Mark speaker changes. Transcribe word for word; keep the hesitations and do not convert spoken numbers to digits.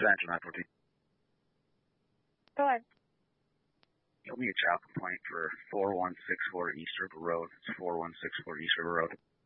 Speaker 1: Central nine fourteen.
Speaker 2: Go ahead.
Speaker 1: Give me a child complaint for four one six four East River Road. It's four one six four East River Road.